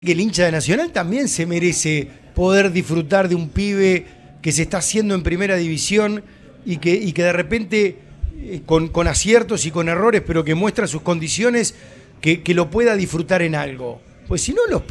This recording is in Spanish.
Que el hincha de Nacional también se merece poder disfrutar de un pibe que se está haciendo en primera división y que de repente, con aciertos y con errores, pero que muestra sus condiciones, que lo pueda disfrutar en algo. Pues si no, los